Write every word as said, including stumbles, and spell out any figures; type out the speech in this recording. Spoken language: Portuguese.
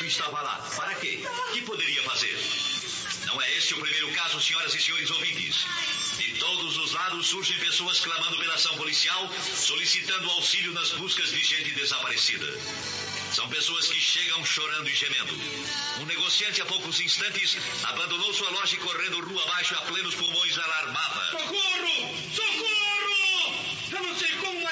estava lá. Para quê? O que poderia fazer? Não é este o primeiro caso, senhoras e senhores ouvintes. De todos os lados surgem pessoas clamando pela ação policial, solicitando auxílio nas buscas de gente desaparecida. São pessoas que chegam chorando e gemendo. Um negociante há poucos instantes abandonou sua loja e correndo rua abaixo a plenos pulmões alarmava. Socorro! Socorro! Eu não sei como